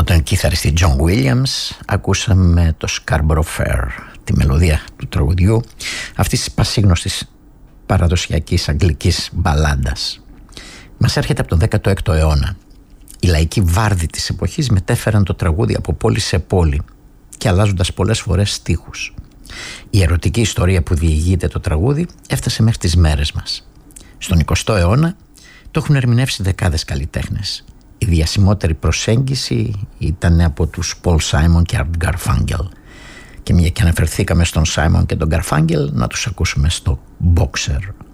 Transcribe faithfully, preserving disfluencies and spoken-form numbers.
τον κιθαριστή John Williams ακούσαμε το Scarborough Fair, τη μελωδία του τραγουδιού αυτής της πασίγνωστης παραδοσιακής αγγλικής μπαλάντας. Μας έρχεται από τον δέκατο έκτο αιώνα. Οι λαϊκοί βάρδοι της εποχής μετέφεραν το τραγούδι από πόλη σε πόλη και αλλάζοντας πολλές φορές στίχους. Η ερωτική ιστορία που διηγείται το τραγούδι έφτασε μέχρι τις μέρες μας. Στον εικοστό αιώνα το έχουν ερμηνεύσει δεκάδες καλλιτέχνες. Η διασημότερη προσέγγιση ήταν από τους Paul Simon και Art Garfunkel. Και μια και αναφερθήκαμε στον Simon και τον Garfunkel, να τους ακούσουμε στο Boxer.